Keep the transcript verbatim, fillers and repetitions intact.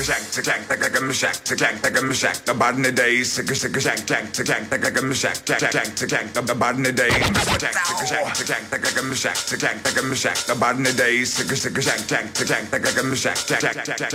shank, shank, shank, shank, shank, shank, the body days, shank, shank, shank, shank, shank, shank, shank, shank, the body days, shank, shank, shank, shank, shank, shank, the body days, shank, shank, shank, shank, shank, shank, shank,